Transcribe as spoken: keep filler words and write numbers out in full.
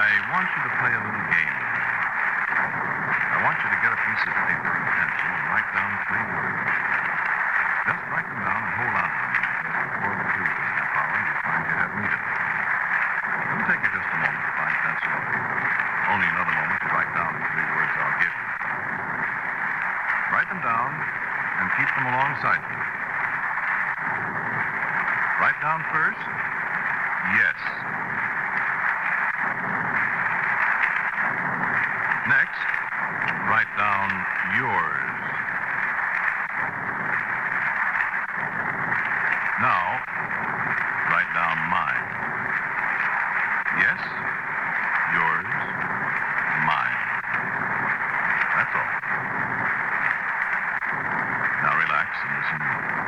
I want you to play a little game. I want you to get a piece of paper and pencil and write down three words. Just write them down and hold on to them. Before we do this half hour, you'll find you have need of them. It'll take you just a moment to find pencil and paper. Only another moment to write down the three words I'll give you. Write them down and keep them alongside you. Write down first, yes. Next, write down yours. Now, write down mine. Yes?